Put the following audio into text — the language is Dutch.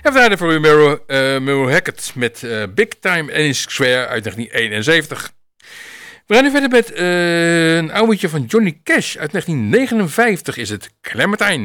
En verder voor u Merle Haggard met Big Time Ennis Square uit 1971. We gaan nu verder met een ouwtje van Johnny Cash uit 1959 is het, Clementine.